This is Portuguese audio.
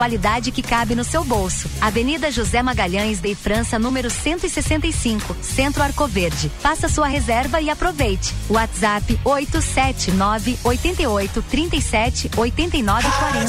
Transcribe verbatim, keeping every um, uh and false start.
Qualidade que cabe no seu bolso. Avenida José Magalhães de França, número cento e sessenta e cinco, Centro Arcoverde. Faça sua reserva e aproveite. WhatsApp oito sete nove oito oito três sete oito nove quatro zero.